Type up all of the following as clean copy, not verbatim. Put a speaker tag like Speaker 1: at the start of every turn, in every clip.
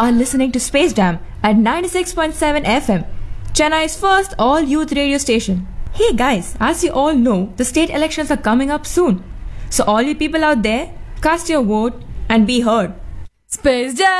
Speaker 1: are listening to Space Jam at 96.7 FM, Chennai's first all-youth radio station. Hey guys, as you all know, the state elections are coming up soon. So all you people out there, cast your vote and be heard. Space Jam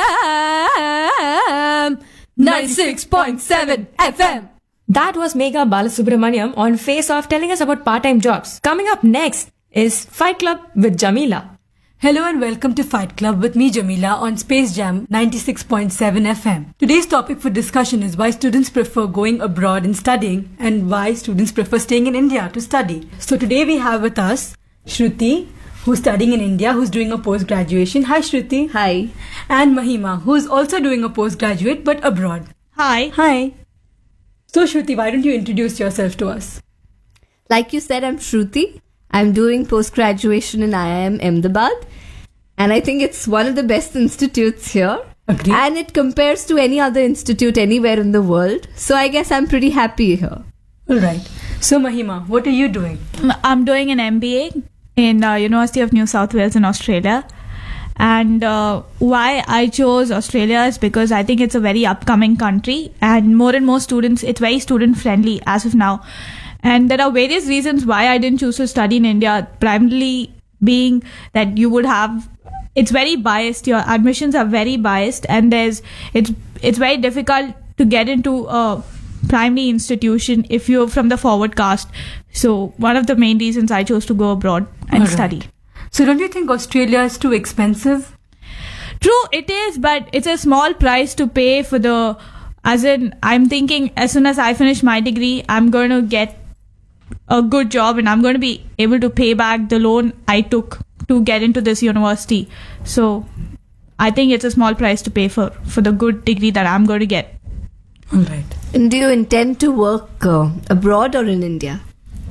Speaker 1: 96.7 FM. That was Megha Balasubramaniam on Face Off telling us about part-time jobs. Coming up next is Fight Club with Jamila.
Speaker 2: Hello and welcome to Fight Club with me, Jamila, on Space Jam 96.7 FM. Today's topic for discussion is why students prefer going abroad and studying and why students prefer staying in India to study. So today we have with us Shruti, who's studying in India, who's doing a post-graduation. Hi Shruti.
Speaker 3: Hi.
Speaker 2: And Mahima, who's also doing a postgraduate but abroad.
Speaker 3: Hi.
Speaker 2: Hi. So Shruti, why don't you introduce yourself to us?
Speaker 3: Like you said, I'm Shruti. I'm doing post-graduation in IIM Ahmedabad. And I think it's one of the best institutes here.
Speaker 2: Agreed.
Speaker 3: And it compares to any other institute anywhere in the world. So I guess I'm pretty happy here.
Speaker 2: Alright. So Mahima, what are you doing?
Speaker 4: I'm doing an MBA in University of New South Wales in Australia. And why I chose Australia is because I think it's a very upcoming country. And more students, it's very student-friendly as of now. And there are various reasons why I didn't choose to study in India, primarily being that you would have, it's very biased, your admissions are very biased, and it's very difficult to get into a primary institution if you're from the forward caste. So one of the main reasons I chose to go abroad and study.
Speaker 2: So don't you think Australia is too expensive?
Speaker 4: True, it is, but it's a small price to pay for I'm thinking as soon as I finish my degree, I'm going to get a good job and I'm going to be able to pay back the loan I took to get into this university. So I think it's a small price to pay for the good degree that I'm going to get.
Speaker 2: All right.
Speaker 3: And do you intend to work abroad or in India?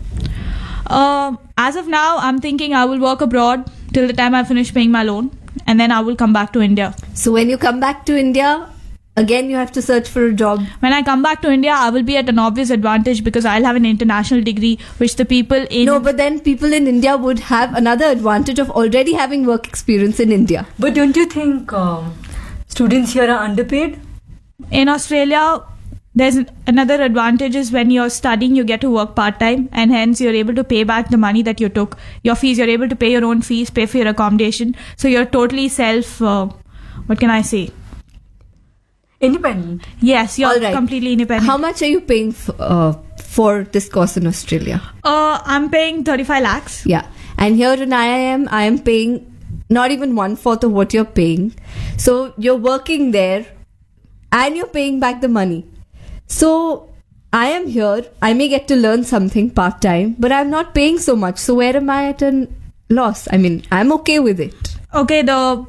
Speaker 4: As of now, I'm thinking I will work abroad till the time I finish paying my loan, and then I will come back to India.
Speaker 3: So when you come back to India, again you have to search for a job.
Speaker 4: When I come back to India, I will be at an obvious advantage because I'll have an international degree, which the people in...
Speaker 3: No, but then people in India would have another advantage of already having work experience in India.
Speaker 2: But don't you think students here are underpaid?
Speaker 4: In Australia, there's another advantage is when you're studying, you get to work part-time, and hence you're able to pay back the money that you took. Your fees, you're able to pay your own fees, pay for your accommodation. So you're totally independent. Yes, you're completely independent.
Speaker 3: How much are you paying for this course in Australia?
Speaker 4: I'm paying 35 lakhs.
Speaker 3: Yeah. And here in IIM, I am paying not even 1/4 of what you're paying. So you're working there and you're paying back the money. So I am here. I may get to learn something part-time, but I'm not paying so much. So where am I at a loss? I mean, I'm okay with it.
Speaker 4: Okay,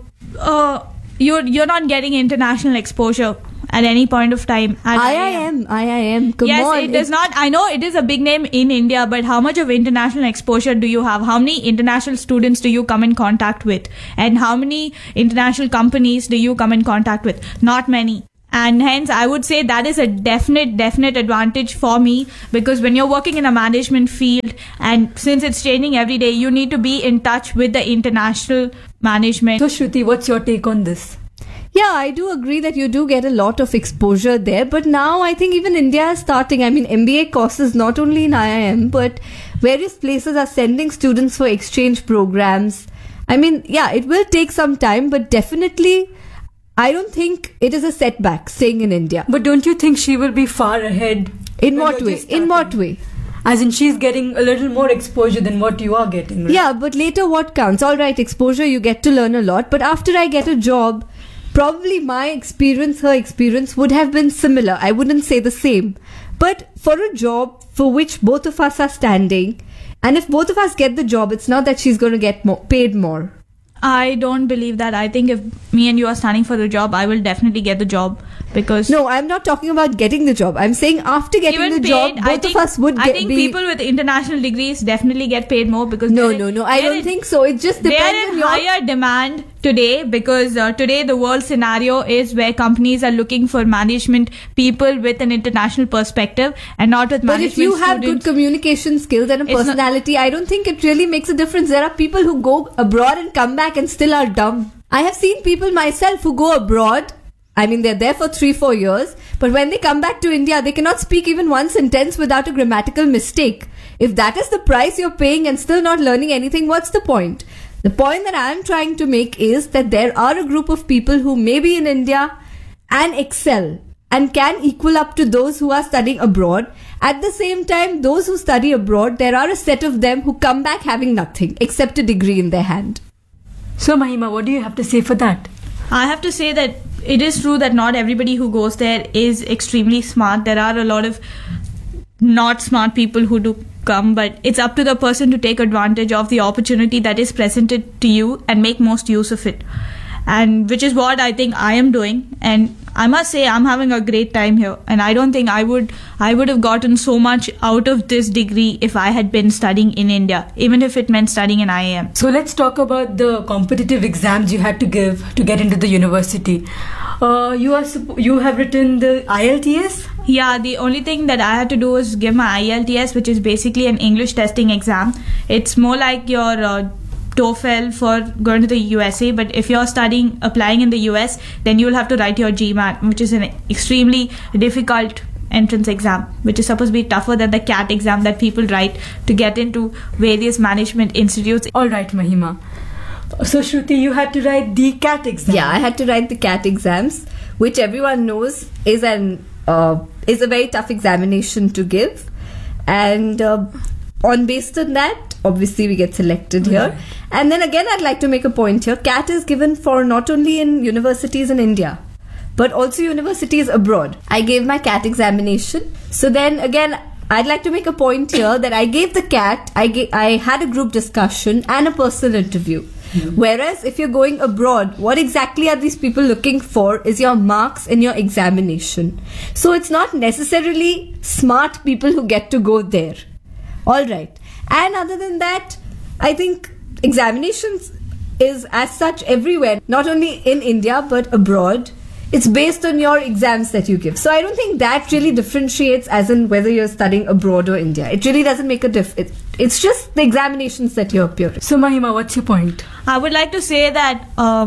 Speaker 4: you're not getting international exposure at any point of time.
Speaker 3: IIM. Come
Speaker 4: yes,
Speaker 3: on.
Speaker 4: It does not. I know it is a big name in India, but how much of international exposure do you have? How many international students do you come in contact with? And how many international companies do you come in contact with? Not many. And hence, I would say that is a definite advantage for me, because when you're working in a management field, and since it's changing every day, you need to be in touch with the international management.
Speaker 2: So Shruti, what's your take on this?
Speaker 3: Yeah, I do agree that you do get a lot of exposure there, but now I think even India is starting. I mean, MBA courses not only in IIM, but various places are sending students for exchange programs. I mean, yeah, it will take some time, but definitely I don't think it is a setback staying in India.
Speaker 2: But don't you think she will be far ahead?
Speaker 3: In what way? In what way?
Speaker 2: As in, she's getting a little more exposure than what you are getting, right?
Speaker 3: Yeah, but later what counts? All right, exposure, you get to learn a lot. But after I get a job, probably my experience, her experience would have been similar. I wouldn't say the same. But for a job for which both of us are standing, and if both of us get the job, it's not that she's going to get paid more.
Speaker 4: I don't believe that. I think if me and you are standing for the job, I will definitely get the job, because...
Speaker 3: No, I'm not talking about getting the job. I'm saying after getting the job, both of us would
Speaker 4: I think people with international degrees definitely get paid more, because...
Speaker 3: No. I don't think so. It just depends on
Speaker 4: your... They are in higher demand today, because today the world scenario is where companies are looking for management people with an international perspective and not with management students.
Speaker 3: But if you have good communication skills and a personality, I don't think it really makes a difference. There are people who go abroad and come back and still are dumb. I have seen people myself who go abroad I mean, they're there for 3-4 years, but when they come back to India, they cannot speak even one sentence without a grammatical mistake. If that is the price you're paying and still not learning anything, what's the point? The point that I'm trying to make is that there are a group of people who may be in India and excel and can equal up to those who are studying abroad. At the same time, those who study abroad, there are a set of them who come back having nothing except a degree in their hand.
Speaker 2: So Mahima, what do you have to say for that?
Speaker 4: I have to say that it is true that not everybody who goes there is extremely smart. There are a lot of not smart people who do come, but it's up to the person to take advantage of the opportunity that is presented to you and make most use of it. And which is what I think I am doing. And I must say I'm having a great time here. And I don't think I would have gotten so much out of this degree if I had been studying in India, even if it meant studying in IIM.
Speaker 2: So let's talk about the competitive exams you had to give to get into the university. You have written the IELTS?
Speaker 4: Yeah, the only thing that I had to do was give my IELTS, which is basically an English testing exam. It's more like your TOEFL for going to the USA, but if you're applying in the US, then you'll have to write your GMAT, which is an extremely difficult entrance exam, which is supposed to be tougher than the CAT exam that people write to get into various management institutes.
Speaker 2: Alright, Mahima. So Shruti, you had to write the CAT exam.
Speaker 3: Yeah, I had to write the CAT exams, which everyone knows is a very tough examination to give. And based on that, obviously we get selected here. And then again, I'd like to make a point here. CAT is given for not only in universities in India, but also universities abroad. I gave my CAT examination. So then again, I'd like to make a point here that I gave the CAT, I had a group discussion and a personal interview. Whereas if you're going abroad, what exactly are these people looking for is your marks in your examination. So it's not necessarily smart people who get to go there. Alright. And other than that, I think examinations is as such everywhere, not only in India but abroad. It's based on your exams that you give. So I don't think that really differentiates as in whether you're studying abroad or India. It really doesn't make a difference. It's just the examinations that you're appearing.
Speaker 2: So Mahima, what's your point?
Speaker 4: I would like to say that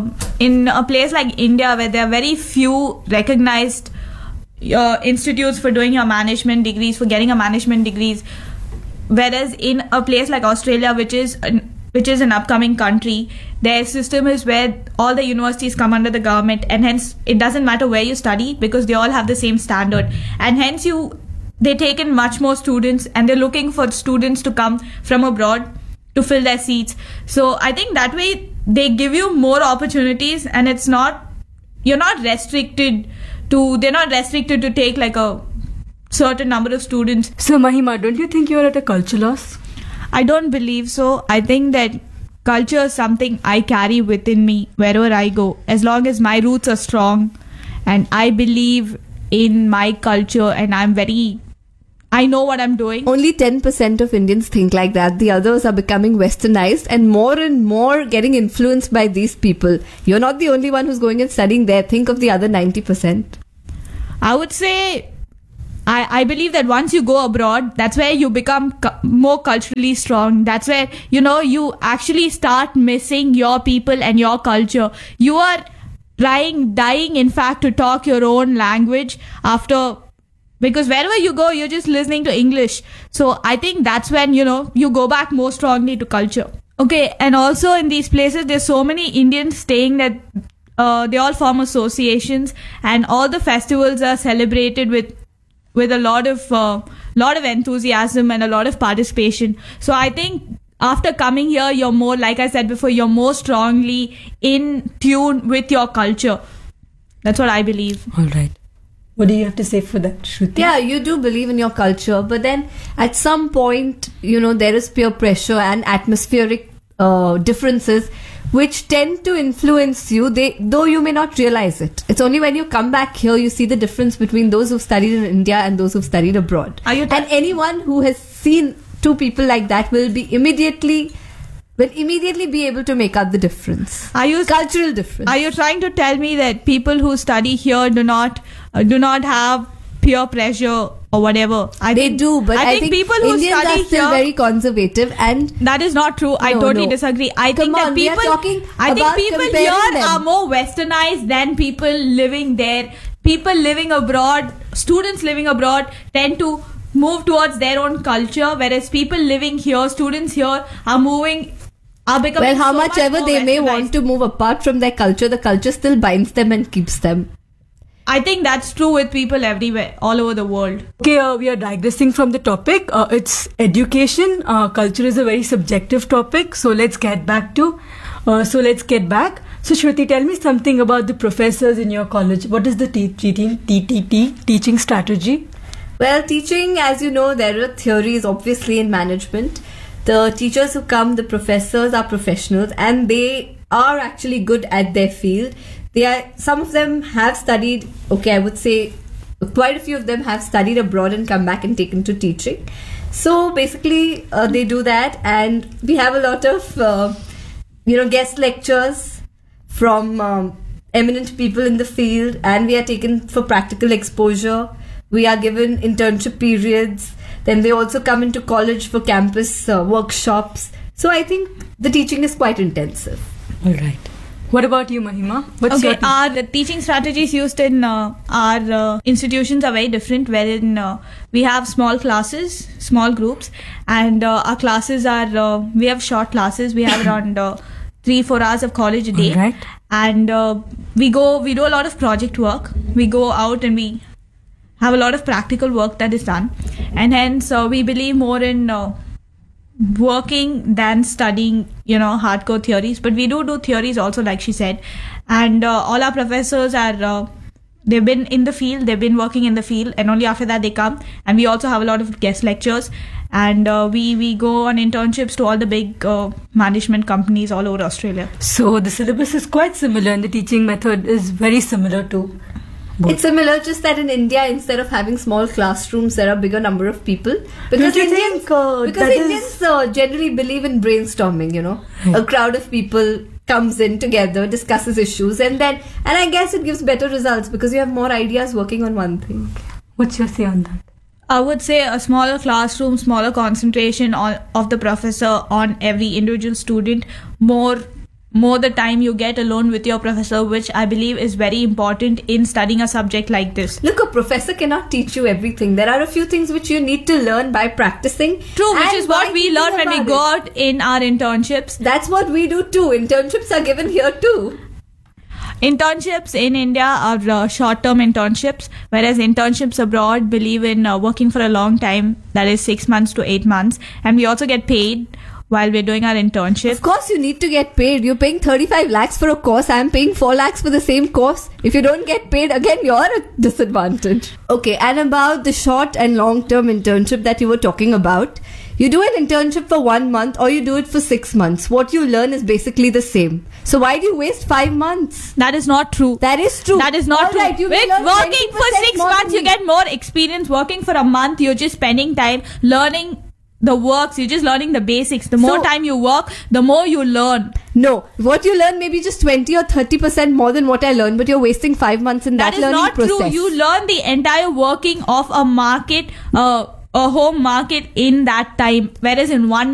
Speaker 4: in a place like India, where there are very few recognized institutes for doing your management degrees, for getting a management degrees, whereas in a place like Australia, which is an upcoming country, their system is where all the universities come under the government, and hence it doesn't matter where you study because they all have the same standard, and hence they take in much more students, and they're looking for students to come from abroad to fill their seats. So I think that way they give you more opportunities, and they're not restricted to take like a certain number of students.
Speaker 2: So Mahima, don't you think you're at a culture loss?
Speaker 4: I don't believe so. I think that culture is something I carry within me wherever I go. As long as my roots are strong and I believe in my culture and I know what I'm doing.
Speaker 3: Only 10% of Indians think like that. The others are becoming westernized and more getting influenced by these people. You're not the only one who's going and studying there. Think of the other 90%.
Speaker 4: I would say I believe that once you go abroad, that's where you become more culturally strong. That's where, you actually start missing your people and your culture. You are dying, in fact, to talk your own language because wherever you go, you're just listening to English. So I think that's when, you go back more strongly to culture. Okay, and also in these places, there's so many Indians staying that they all form associations, and all the festivals are celebrated with a lot of enthusiasm and a lot of participation. So I think after coming here, you're more, like I said before, you're more strongly in tune with your culture. That's what I believe.
Speaker 2: All right. What do you have to say for that, Shruti?
Speaker 3: Yeah, you do believe in your culture, but then at some point, there is peer pressure and atmospheric differences which tend to influence you, though you may not realize it. It's only when you come back here you see the difference between those who've studied in India and those who've studied abroad. And anyone who has seen two people like that will immediately be able to make out the difference. Cultural difference.
Speaker 4: Are you trying to tell me that people who study here do not have peer pressure or whatever.
Speaker 3: They do, but I think
Speaker 4: people who
Speaker 3: Indians
Speaker 4: study
Speaker 3: are still
Speaker 4: here,
Speaker 3: very conservative, and
Speaker 4: that is not true. I
Speaker 3: No,
Speaker 4: totally
Speaker 3: no.
Speaker 4: disagree. I
Speaker 3: Come
Speaker 4: think
Speaker 3: on,
Speaker 4: that
Speaker 3: we are
Speaker 4: people,
Speaker 3: talking
Speaker 4: I think
Speaker 3: about
Speaker 4: people
Speaker 3: comparing
Speaker 4: here
Speaker 3: them.
Speaker 4: are more westernized than people living there. People living abroad, students living abroad, tend to move towards their own culture, whereas people living here, students here, are becoming.
Speaker 3: well, how
Speaker 4: so
Speaker 3: much ever
Speaker 4: more
Speaker 3: they may
Speaker 4: westernized.
Speaker 3: want to move apart from their culture, the culture still binds them and keeps them.
Speaker 4: I think that's true with people everywhere, all over the world.
Speaker 2: Okay, we are digressing from the topic. It's education. Culture is a very subjective topic, so let's get back. So Shruti, tell me something about the professors in your college. What is the teaching strategy?
Speaker 3: Well, teaching, as you know, there are theories obviously in management. The teachers who come, the professors are professionals, and they are actually good at their field. Some of them have studied, I would say quite a few of them have studied abroad and come back and taken to teaching. So basically, they do that, and we have a lot of, guest lectures from eminent people in the field, and we are taken for practical exposure. We are given internship periods. Then they also come into college for campus workshops. So I think the teaching is quite intensive.
Speaker 2: All right. What about you, Mahima? What's your
Speaker 4: Our teaching strategies used in our institutions are very different, wherein we have small classes, small groups, and our classes are, we have short classes. We have around 3-4 hours of college a day.
Speaker 2: All right.
Speaker 4: And we do a lot of project work. We go out and we have a lot of practical work that is done. And hence, we believe more in working than studying, hardcore theories. But we do theories also, like she said. And all our professors are, they've been in the field, they've been working in the field, and only after that they come. And we also have a lot of guest lectures. And we go on internships to all the big management companies all over Australia.
Speaker 2: So the syllabus is quite similar, and the teaching method is very similar to both.
Speaker 3: It's similar, just that in India, instead of having small classrooms, there are bigger number of people. Because
Speaker 2: Don't you
Speaker 3: Indians,
Speaker 2: think, that
Speaker 3: Indians generally believe in brainstorming, A crowd of people comes in together, discusses issues, and I guess it gives better results because you have more ideas working on one thing.
Speaker 2: What's your say on that?
Speaker 4: I would say a smaller classroom, smaller concentration of the professor on every individual student, more the time you get alone with your professor, which I believe is very important in studying a subject like this.
Speaker 3: Look, a professor cannot teach you everything. There are a few things which you need to learn by practicing.
Speaker 4: True, which
Speaker 3: and
Speaker 4: is what
Speaker 3: by
Speaker 4: we learn
Speaker 3: thinking
Speaker 4: when we
Speaker 3: about
Speaker 4: go
Speaker 3: it.
Speaker 4: out in our internships.
Speaker 3: That's what we do too. Internships are given here too.
Speaker 4: Internships in India are short-term internships, whereas internships abroad believe in working for a long time, that is 6 months to 8 months, and we also get paid while we're doing our internship.
Speaker 3: Of course, you need to get paid. You're paying 35 lakhs for a course. I'm paying 4 lakhs for the same course. If you don't get paid, again, you're at a disadvantage. Okay, and about the short and long-term internship that you were talking about, you do an internship for 1 month or you do it for 6 months. What you learn is basically the same. So why do you waste 5 months?
Speaker 4: That is not true.
Speaker 3: That is true.
Speaker 4: That is not
Speaker 3: All
Speaker 4: true.
Speaker 3: right, you
Speaker 4: With
Speaker 3: will learn
Speaker 4: working for
Speaker 3: 20%
Speaker 4: 6
Speaker 3: more
Speaker 4: months,
Speaker 3: than
Speaker 4: you
Speaker 3: me.
Speaker 4: get more experience. Working for a month, you're just spending time learning the works. You're just learning the basics. The more
Speaker 3: So-
Speaker 4: time you work, the more you learn.
Speaker 3: No, what you learn may be just 20 or 30% more than what I learned, but you're wasting 5 months in that
Speaker 4: That is
Speaker 3: learning
Speaker 4: not
Speaker 3: process.
Speaker 4: true. You learn the entire working of a market, a home market in that time. Whereas in 1